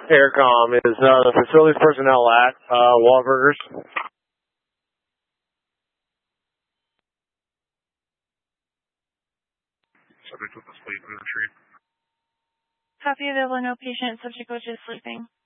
Aircom, is the facilities personnel at Wahlburgers? Subject with asleep in the tree. Copy, available, no patient, subject which is sleeping.